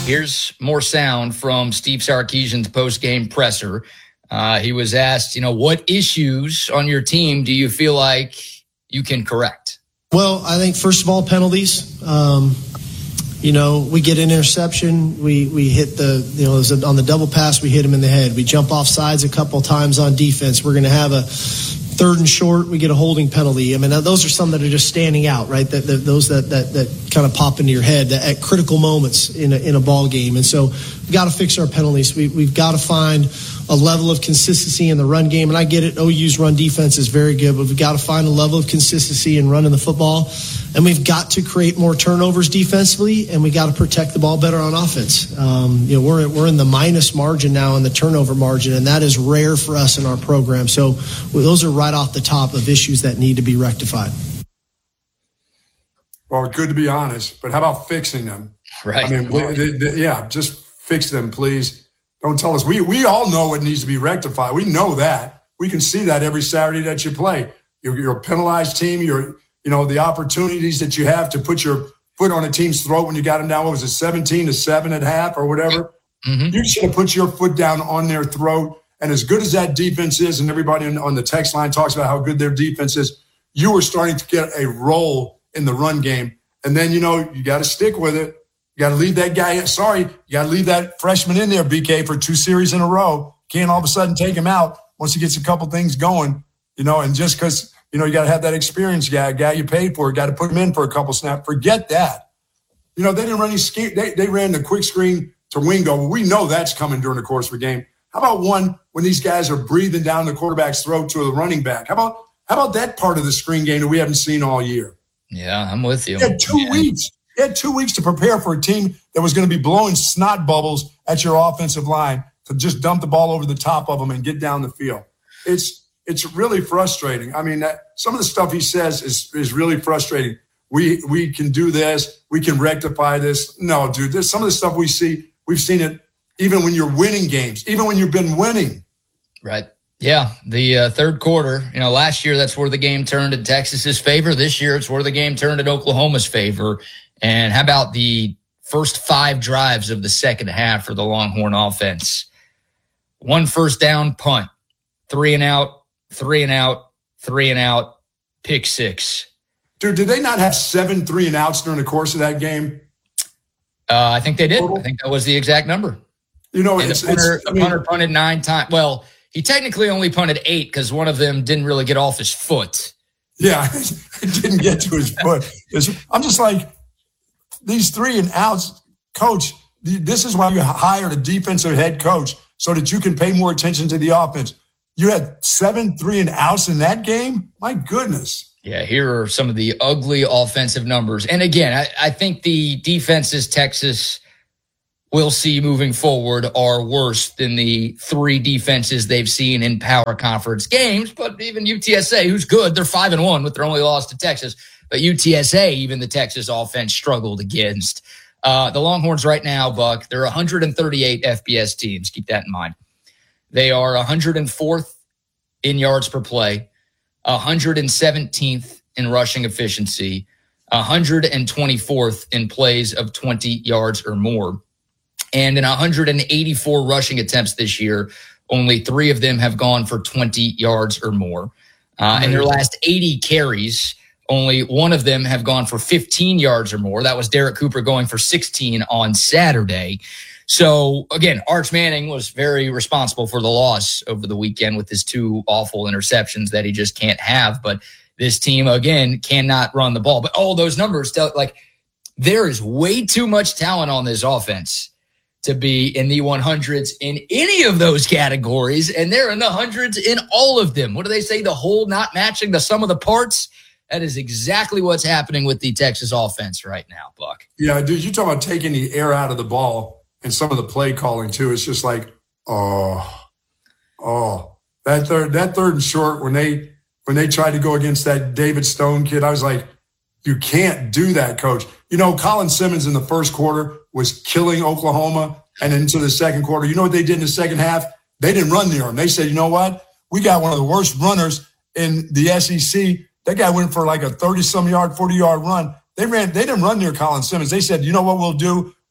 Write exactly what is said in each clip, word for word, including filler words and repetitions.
Here's more sound from Steve Sarkisian's post-game presser. Uh, he was asked, you know, what issues on your team do you feel like you can correct? Well, I think, first of all, penalties. Um, you know, we get an interception. We we hit the, you know, on the double pass, we hit him in the head. We jump off sides a couple times on defense. We're going to have a third and short, we get a holding penalty. I mean, those are some that are just standing out, right? That, that those that, that that kind of pop into your head that at critical moments in a, in a ball game. And so we've got to fix our penalties. We, we've got to find a level of consistency in the run game. And I get it, O U's run defense is very good, but we've got to find a level of consistency in running the football. And we've got to create more turnovers defensively, and we got to protect the ball better on offense. Um, you know, we're we're in the minus margin now in the turnover margin, and that is rare for us in our program. So well, those are right off the top of issues that need to be rectified. Well, good to be honest, but how about fixing them? Right. I mean, they, they, yeah, just fix them, please. Don't tell us. We we all know what needs to be rectified. We know that. We can see that every Saturday that you play. You're, you're a penalized team. You're, you know, the opportunities that you have to put your foot on a team's throat when you got them down, what was it, seventeen to seven at half or whatever? Mm-hmm. You should have put your foot down on their throat. And as good as that defense is, and everybody on the text line talks about how good their defense is, you were starting to get a roll in the run game. And then, you know, you got to stick with it. You got to leave that guy. Sorry, you got to leave that freshman in there, B K, for two series in a row. Can't all of a sudden take him out once he gets a couple things going, you know, and just because, you know, you got to have that experienced guy, a guy you paid for, got to put him in for a couple snaps. Forget that. You know, they didn't run any scheme. They, they ran the quick screen to Wingo. We know that's coming during the course of a game. How about one when these guys are breathing down the quarterback's throat to the running back? How about how about that part of the screen game that we haven't seen all year? Yeah, I'm with you. You had two yeah. weeks. You had two weeks to prepare for a team that was going to be blowing snot bubbles at your offensive line to just dump the ball over the top of them and get down the field. It's it's really frustrating. I mean, that, some of the stuff he says is is really frustrating. We we can do this. We can rectify this. No, dude, there's some of the stuff we see. We've seen it even when you're winning games, even when you've been winning. Right. Yeah, the uh, third quarter, you know, last year that's where the game turned in Texas's favor. This year it's where the game turned in Oklahoma's favor. And how about the first five drives of the second half for the Longhorn offense? One first down punt, three and out, three and out, three and out, pick six. Dude, did they not have seven three and outs during the course of that game? Uh, I think they did. I think that was the exact number. You know, and it's, the punter, it's, I the mean, punter punted nine times. Well, he technically only punted eight because one of them didn't really get off his foot. Yeah, it didn't get to his foot. It's, I'm just like, these three and outs, coach, this is why you hired a defensive head coach so that you can pay more attention to the offense. You had seven three and outs in that game? My goodness. Yeah, here are some of the ugly offensive numbers. And again, I, I think the defenses Texas will see moving forward are worse than the three defenses they've seen in power conference games. But even U T S A, who's good, they're five and one with their only loss to Texas. But U T S A, even the Texas offense struggled against. Uh, the Longhorns right now, Buck, they're one hundred thirty-eight F B S teams. Keep that in mind. They are one hundred fourth in yards per play, one hundred seventeenth in rushing efficiency, one hundred twenty-fourth in plays of twenty yards or more. And in one hundred eighty-four rushing attempts this year, only three of them have gone for twenty yards or more. Uh, in their last eighty carries, only one of them have gone for fifteen yards or more. That was Derek Cooper going for sixteen on Saturday. So, again, Arch Manning was very responsible for the loss over the weekend with his two awful interceptions that he just can't have. But this team, again, cannot run the ball. But all those numbers, tell, like, there is way too much talent on this offense to be in the hundreds in any of those categories, and they're in the hundreds in all of them. What do they say? The whole not matching the sum of the parts? That is exactly what's happening with the Texas offense right now, Buck. Yeah, dude, you talk about taking the air out of the ball and some of the play calling, too. It's just like, oh, oh. That third, that third and short, when they when they tried to go against that David Stone kid, I was like, you can't do that, coach. You know, Colin Simmons in the first quarter was killing Oklahoma, and into the second quarter, you know what they did in the second half? They didn't run near him. They said, you know what? We got one of the worst runners in the S E C. That guy went for like a thirty-some yard, forty-yard run. They ran. They didn't run near Colin Simmons. They said, you know what we'll do?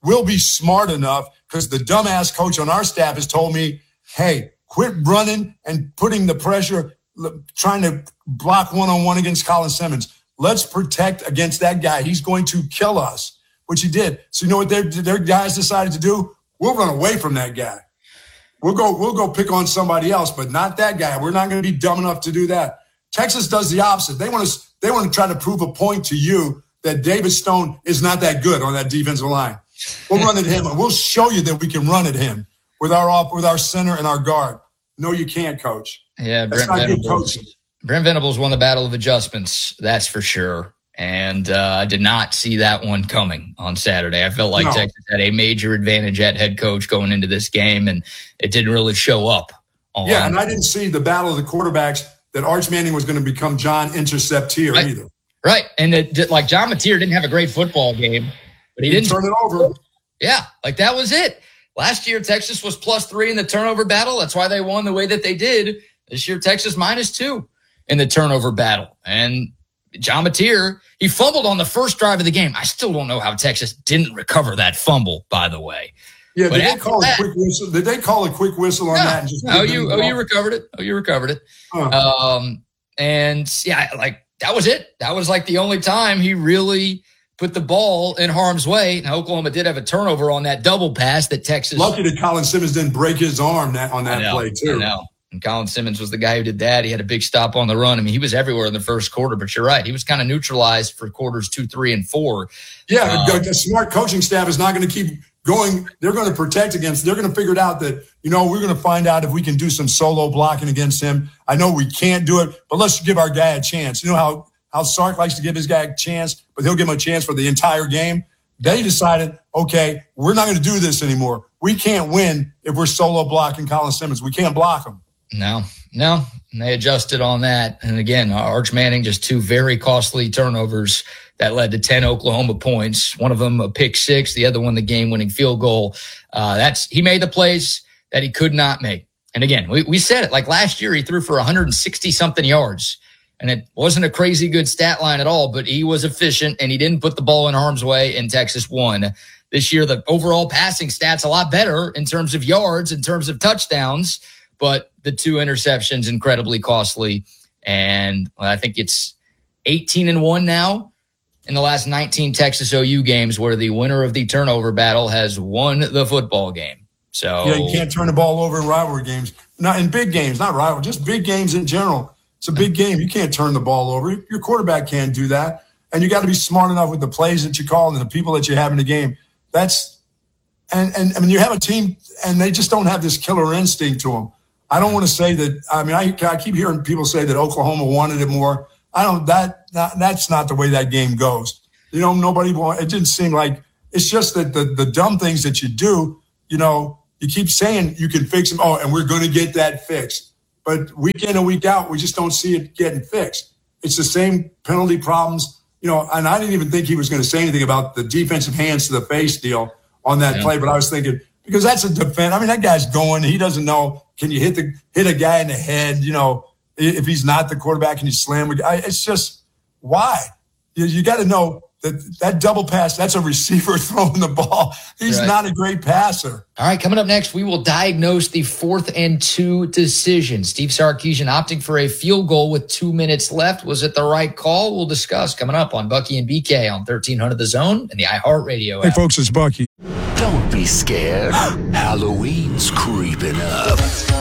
we'll be smart enough, because the dumbass coach on our staff has told me, hey, quit running and putting the pressure, trying to block one-on-one against Colin Simmons. Let's protect against that guy. He's going to kill us, which he did. So you know what their, their guys decided to do? We'll run away from that guy. We'll go, we'll go pick on somebody else, but not that guy. We're not going to be dumb enough to do that. Texas does the opposite. They want to, they want to try to prove a point to you that David Stone is not that good on that defensive line. We'll run at him. We'll show you that we can run at him with our off, with our center and our guard. No, you can't, Coach. Yeah, That's Brent not good Venables. coaching. Brent Venables won the battle of adjustments, that's for sure. And uh, I did not see that one coming on Saturday. I felt like No. Texas had a major advantage at head coach going into this game, and it didn't really show up. On, Yeah, and I didn't see the battle of the quarterbacks that Arch Manning was going to become John Interceptier Right. either. Right, and it, like John Mateer didn't have a great football game, but he He didn't turn it over. Yeah, like that was it. Last year, Texas was plus three in the turnover battle. That's why they won the way that they did. This year, Texas minus two in the turnover battle. And John Mateer, he fumbled on the first drive of the game. I still don't know how Texas didn't recover that fumble, by the way. Yeah, But did they after call that- a quick whistle? Did they call a quick whistle on No, that? And just no, give them you, the oh, ball? you recovered it. Oh, you recovered it. Huh. Um, and yeah, like that was it. That was like the only time he really put the ball in harm's way. Now, Oklahoma did have a turnover on that double pass that Texas. Lucky that Colin Simmons didn't break his arm that, on that I know, play, too. I know. And Colin Simmons was the guy who did that. He had a big stop on the run. I mean, he was everywhere in the first quarter, but you're right. He was kind of neutralized for quarters two, three, and four. Yeah, Um, a, a smart coaching staff is not going to keep going. They're going to protect against. They're going to figure it out that, you know, we're going to find out if we can do some solo blocking against him. I know we can't do it, but let's give our guy a chance. You know how, how Sark likes to give his guy a chance, but he'll give him a chance for the entire game. They decided, okay, we're not going to do this anymore. We can't win if we're solo blocking Colin Simmons. We can't block him. No, no. And they adjusted on that. And again, Arch Manning, just two very costly turnovers that led to ten Oklahoma points. One of them a pick six, the other one the game-winning field goal. Uh, that's he made the plays that he could not make. And again, we, we said it like last year, he threw for one hundred sixty something yards. And it wasn't a crazy good stat line at all, but he was efficient and he didn't put the ball in harm's way, and Texas won. This year, the overall passing stats a lot better in terms of yards, in terms of touchdowns, but the two interceptions incredibly costly. And well, I think it's eighteen and one now in the last nineteen Texas O U games where the winner of the turnover battle has won the football game. So Yeah, you can't turn the ball over in rivalry games. Not in big games, not rivalry, just big games in general. It's a big game. You can't turn the ball over. Your quarterback can't do that. And you got to be smart enough with the plays that you call and the people that you have in the game. That's and and I mean you have a team and they just don't have this killer instinct to them. I don't want to say that. I mean, I, I keep hearing people say that Oklahoma wanted it more. I don't. That, that that's not the way that game goes. You know, nobody want. It didn't seem like. It's just that the the dumb things that you do. You know, you keep saying you can fix them. Oh, and we're going to get that fixed. But week in and week out, we just don't see it getting fixed. It's the same penalty problems. You know, and I didn't even think he was going to say anything about the defensive hands to the face deal on that Yeah. play. But I was thinking, because that's a defense. I mean, that guy's going. He doesn't know. Can you hit the hit a guy in the head? You know, if he's not the quarterback, can you slam? I, it's just why you, you got to know that that double pass. That's a receiver throwing the ball. He's Right. not a great passer. All right, coming up next, we will diagnose the fourth and two decision. Steve Sarkisian opting for a field goal with two minutes left. Was it the right call? We'll discuss coming up on Bucky and B K on thirteen hundred The Zone and the iHeartRadio Hey, app. folks, it's Bucky. Don't be scared. Halloween's creeping up.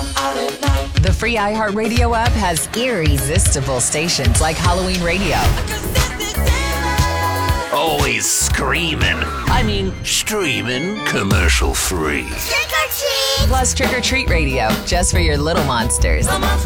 The free iHeartRadio app has irresistible stations like Halloween Radio, Always screaming. I mean, streaming commercial free. plus Trick or Treat Radio, just for your little monsters.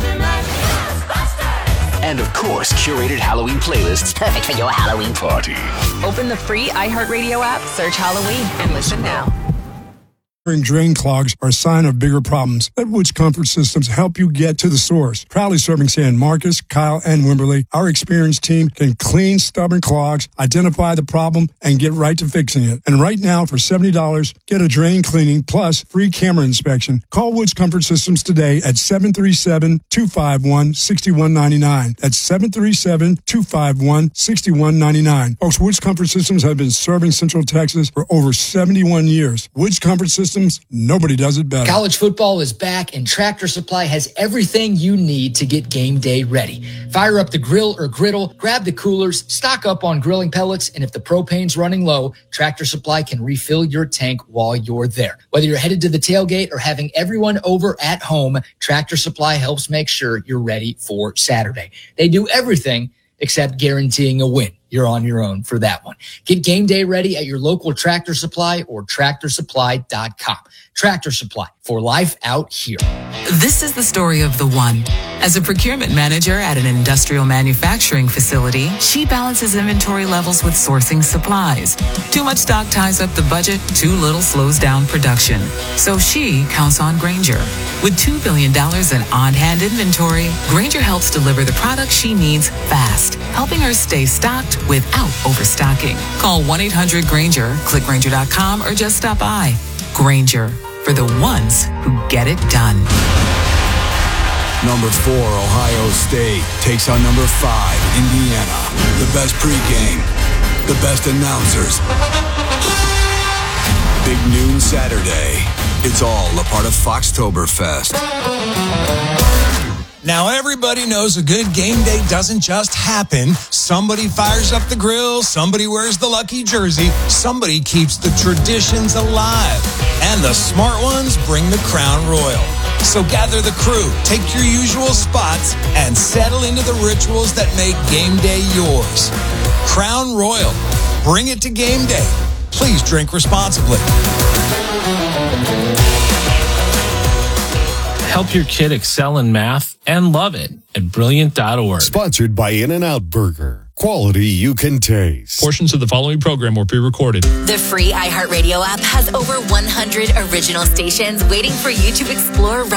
And of course, curated Halloween playlists perfect for your Halloween party. Open the free iHeartRadio app, search Halloween, and listen now. Drain clogs are a sign of bigger problems. Let Woods Comfort Systems help you get to the source. Proudly serving San Marcos, Kyle, and Wimberley, our experienced team can clean stubborn clogs, identify the problem, and get right to fixing it. And right now, for seventy dollars, get a drain cleaning plus free camera inspection. Call Woods Comfort Systems today at seven three seven, two five one, six one nine nine. That's seven three seven, two five one, six one nine nine. Folks, Woods Comfort Systems have been serving Central Texas for over seventy-one years. Woods Comfort Systems, nobody does it better. College football is back, and Tractor Supply has everything you need to get game day ready. Fire up the grill or griddle, grab the coolers, stock up on grilling pellets, and if the propane's running low, Tractor Supply can refill your tank while you're there. Whether you're headed to the tailgate or having everyone over at home, Tractor Supply helps make sure you're ready for Saturday. They do everything except guaranteeing a win. You're on your own for that one. Get game day ready at your local Tractor Supply or tractor supply dot com. Tractor Supply, for life out here. This is the story of the one. As a procurement manager at an industrial manufacturing facility, she balances inventory levels with sourcing supplies. Too much stock ties up the budget, too little slows down production. So she counts on Grainger. With two billion dollars in on-hand inventory, Grainger helps deliver the products she needs fast, helping her stay stocked without overstocking. Call one eight hundred Grainger, click Grainger dot com, or just stop by. Grainger, for the ones who get it done. Number four, Ohio State takes on number five, Indiana. The best pregame, the best announcers. Big noon Saturday. It's all a part of Foxtoberfest. Now, everybody knows a good game day doesn't just happen. Somebody fires up the grill, somebody wears the lucky jersey, somebody keeps the traditions alive. And the smart ones bring the Crown Royal. So gather the crew, take your usual spots, and settle into the rituals that make game day yours. Crown Royal. Bring it to game day. Please drink responsibly. Help your kid excel in math and love it at brilliant dot org. Sponsored by In-N-Out Burger. Quality you can taste. Portions of the following program were pre-recorded. The free iHeartRadio app has over one hundred original stations waiting for you to explore.